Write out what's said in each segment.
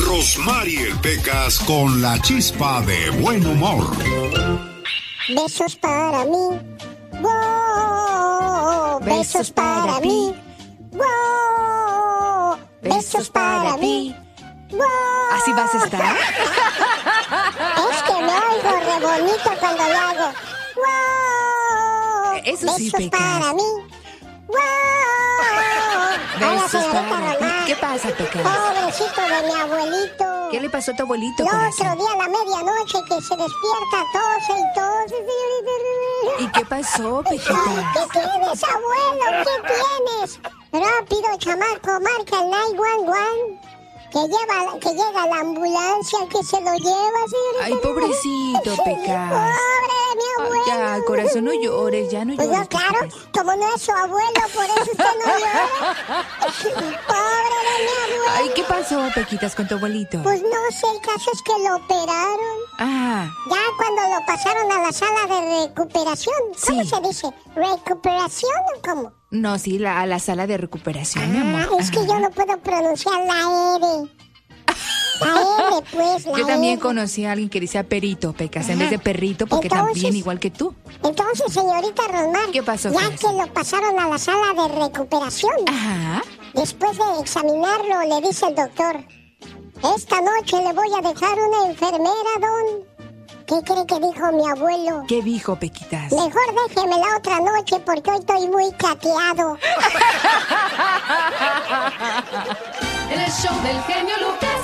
Rosmarie Pecas con la chispa de buen humor. Besos para mí. Wow. Besos para mí. Wow. Besos para mí. Wow. ¿Así vas a estar? Es que me oigo re bonito cuando lo hago. Wow. Eso sí, Besos Pecas. para mí. Wow. Besos Hola, para ti. Román. ¿Qué pasa, Pecas? Pobrecito de mi abuelito. ¿Qué le pasó a tu abuelito, El corazón? otro día a la medianoche que se despierta, tose y tose. ¿Y qué pasó, Pequitas? ¿Qué tienes, abuelo? ¿Qué tienes? Rápido, chamaco, marca el 911. Que llega la ambulancia, que se lo lleva. Ay, pobrecito, Pecas. Pobre de mi abuelo. Ay, ya, corazón, no llores, ya no Pues llores. no, claro, como no es su abuelo, por eso usted no llora. Pobre de mi abuelo. Ay, ¿qué pasó, Pequitas, con tu abuelito? Pues no sé, el caso es que lo operaron. Ah, Ya cuando lo pasaron a la sala de recuperación. ¿Cómo Sí. se dice? ¿Recuperación o cómo? no, sí, a la sala de recuperación, mi amor. Es que yo no puedo pronunciar la R. La R, pues, la Yo también R. conocí a alguien que decía perito, Pecas, en vez de perrito, porque Entonces- también igual que tú. Entonces, señorita Rosmar, ¿Qué pasó, ya corazón? que lo pasaron a la sala de recuperación, Ajá. después de examinarlo, le dice el doctor, esta noche le voy a dejar una enfermera, don. ¿Qué cree que dijo mi abuelo? ¿Qué dijo, Pequitas? Mejor déjeme la otra noche porque hoy estoy muy cateado. En el show del genio Lucas.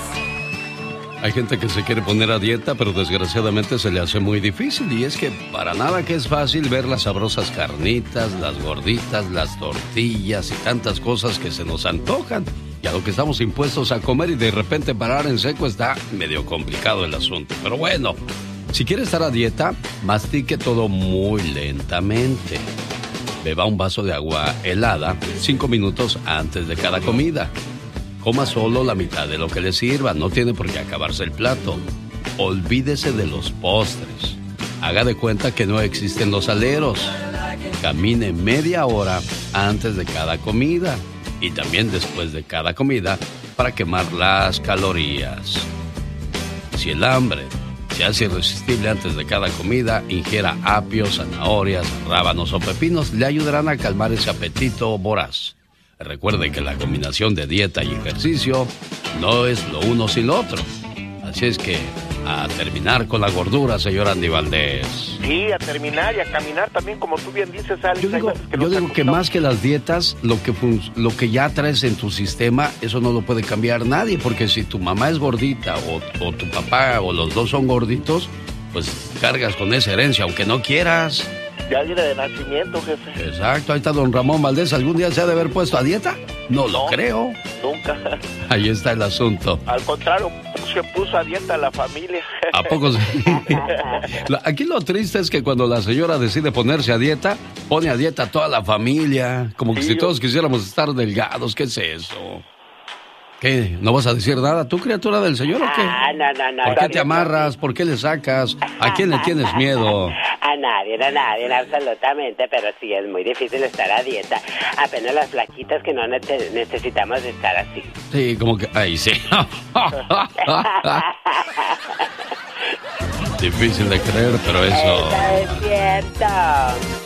Hay gente que se quiere poner a dieta, pero desgraciadamente se le hace muy difícil. Y es que para nada que es fácil ver las sabrosas carnitas, las gorditas, las tortillas y tantas cosas que se nos antojan. Y a lo que estamos impuestos a comer y de repente parar en seco está medio complicado el asunto. Pero bueno, si quiere estar a dieta, mastique todo muy lentamente. Beba un vaso de agua helada 5 minutos antes de cada comida. Coma solo la mitad de lo que le sirva, no tiene por qué acabarse el plato. Olvídese de los postres. Haga de cuenta que no existen los aleros. Camine media hora antes de cada comida y también después de cada comida para quemar las calorías. Si el hambre se hace irresistible antes de cada comida, ingiera apio, zanahorias, rábanos o pepinos, le ayudarán a calmar ese apetito voraz. Recuerde que la combinación de dieta y ejercicio no es lo uno sin lo otro. Así es que a terminar con la gordura, señor Andy Valdés. Sí, a terminar y a caminar también, como tú bien dices, Alex. Yo digo, que más que las dietas, lo que ya traes en tu sistema, eso no lo puede cambiar nadie, porque si tu mamá es gordita o tu papá o los dos son gorditos, pues cargas con esa herencia, aunque no quieras. Ya viene de nacimiento, jefe. Exacto, ahí está don Ramón Valdés. ¿Algún día se ha de haber puesto a dieta? No lo creo. Nunca. Ahí está el asunto. Al contrario, se puso a dieta la familia. ¿A poco sí? Aquí lo triste es que cuando la señora decide ponerse a dieta, pone a dieta a toda la familia. Como que si todos quisiéramos estar delgados. ¿Qué es eso? ¿Qué? ¿No vas a decir nada tú, criatura del Señor, o qué? No. ¿Por qué te amarras? ¿Por qué le sacas? ¿A quién le tienes miedo? A nadie, absolutamente, pero sí es muy difícil estar a dieta. Apenas las flaquitas que no necesitamos estar así. Sí, como que... Ahí sí. Difícil de creer, pero eso... Eso es cierto.